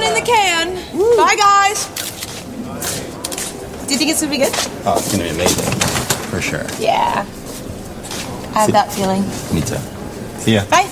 one in the can. Woo. Bye, guys. Do you think it's going to be good? Oh, it's going to be amazing. For sure. Yeah. I have that feeling. Me too. See ya. Bye.